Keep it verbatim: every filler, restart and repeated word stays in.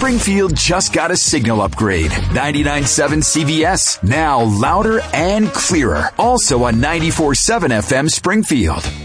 Springfield just got a signal upgrade. ninety-nine point seven C V S, now louder and clearer. Also on ninety-four point seven F M Springfield.